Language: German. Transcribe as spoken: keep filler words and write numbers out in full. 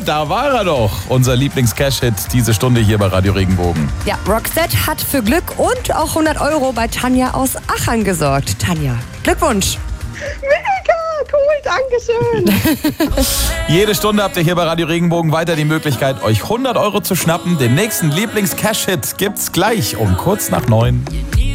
da war er doch. Unser Lieblings-Cash-Hit diese Stunde hier bei Radio Regenbogen. Ja, Roxette hat für Glück und auch hundert Euro bei Tanja aus Achern gesorgt. Tanja, Glückwunsch. Mega, cool, Dankeschön. Jede Stunde habt ihr hier bei Radio Regenbogen weiter die Möglichkeit, euch hundert Euro zu schnappen. Den nächsten Lieblings-Cash-Hit gibt's gleich um kurz nach neun.